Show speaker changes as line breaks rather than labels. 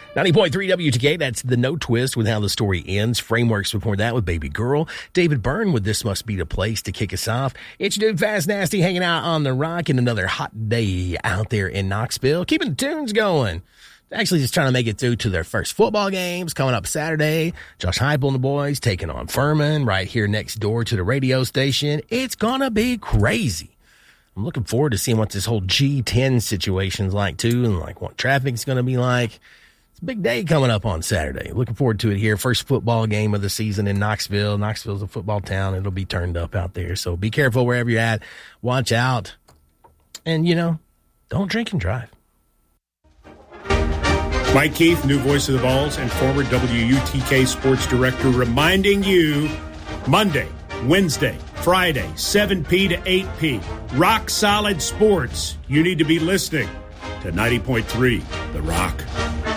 90.3 WTK, that's the No Twist with How the Story Ends. Frameworks before that with Baby Girl. David Byrne with This Must Be the Place to kick us off. It's your dude Fast Nasty hanging out on the rock and another hot day out there in Knoxville. Keeping the tunes going. Actually just trying to make it through to their first football games coming up Saturday. Josh Heupel and the boys taking on Furman right here next door to the radio station. It's going to be crazy. I'm looking forward to seeing what this whole G10 situation's like too and like what traffic's going to be like. Big day coming up on Saturday. Looking forward to it here. First football game of the season in Knoxville. Knoxville's a football town. It'll be turned up out there. So be careful wherever you're at. Watch out. And, don't drink and drive.
Mike Keith, new voice of the Vols and former WUTK sports director, reminding you Monday, Wednesday, Friday, 7P to 8P. Rock Solid Sports. You need to be listening to 90.3 The Rock.